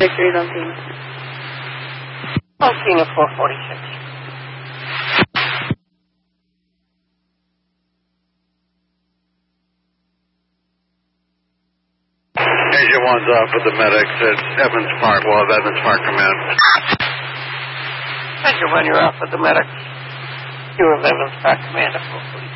Victory's on scene. On scene at 446. Asia 1's off with the medics at Evans Park. We'll have Evans Park come in. Asia 1, you're off with the medics. You have Evans Park Command at 446.